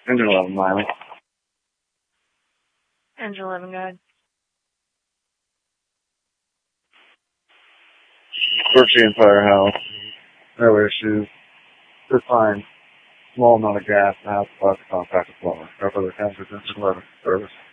Engine 11, Miley. Engine 11, go ahead. Berkshire and Firehouse. No issues. Just fine. Small amount of gas and half the compact diploma. No further cancer, Engine 11 service.